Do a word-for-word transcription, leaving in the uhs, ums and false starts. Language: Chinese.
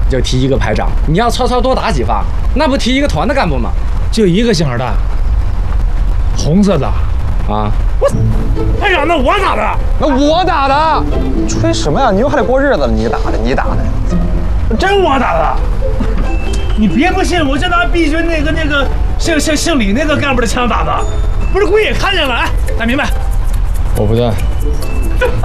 就提一个排长。你要曹操多打几发，那不提一个团的干部吗？ 就一个星儿的，红色的。 啊， 我排长，那我打的， 那我打的。 吹什么呀？你又还得过日子了，你打的，你打的， 真我打的。你别不信，我就拿毕军那个那个姓姓姓李那个干部的枪打的，不是鬼也看见了。哎，大明白？ 我不对。